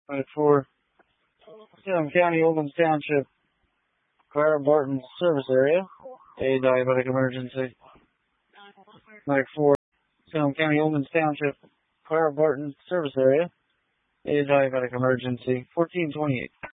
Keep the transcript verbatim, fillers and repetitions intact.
Like for Salem County, Oldham Township, Clara Barton Service Area, a diabetic emergency. Like for Salem County, Oldham Township, Clara Barton Service Area, a diabetic emergency. fourteen twenty-eight.